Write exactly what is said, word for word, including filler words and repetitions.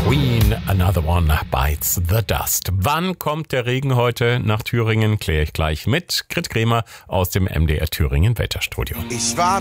Queen, Another One Bites the Dust. Wann kommt der Regen heute nach Thüringen? Kläre ich gleich mit Grit Kremer aus dem M D R Thüringen Wetterstudio. Ich war